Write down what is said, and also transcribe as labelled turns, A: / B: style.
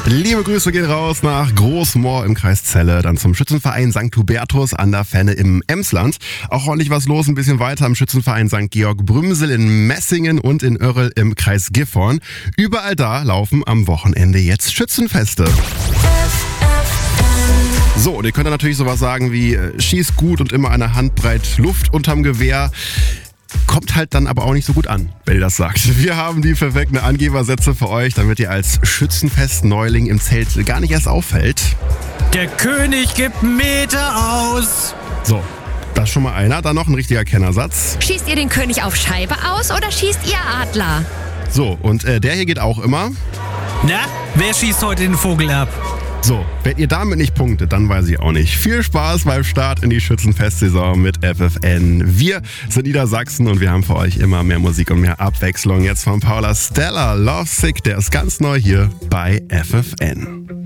A: Liebe Grüße gehen raus nach Großmoor im Kreis Celle, dann zum Schützenverein St. Hubertus an der Fenne im Emsland. Auch ordentlich was los, ein bisschen weiter im Schützenverein St. Georg Brümsel in Messingen und in Oerrel im Kreis Gifhorn. Überall da laufen am Wochenende jetzt Schützenfeste. So, und ihr könnt dann natürlich sowas sagen wie schießt gut und immer eine Handbreit Luft unterm Gewehr. Kommt halt dann aber auch nicht so gut an, wenn ihr das sagt. Wir haben die perfekten Angebersätze für euch, damit ihr als Schützenfest-Neuling im Zelt gar nicht erst auffällt.
B: Der König gibt einen Meter aus.
A: So, das ist schon mal einer. Dann noch ein richtiger Kennersatz.
C: Schießt ihr den König auf Scheibe aus oder schießt ihr Adler?
A: So, und der hier geht auch immer.
B: Na, wer schießt heute den Vogel ab?
A: So, wenn ihr damit nicht punktet, dann weiß ich auch nicht. Viel Spaß beim Start in die Schützenfestsaison mit FFN. Wir sind Niedersachsen und wir haben für euch immer mehr Musik und mehr Abwechslung. Jetzt von Paula Stella, Love Sick, der ist ganz neu hier bei FFN.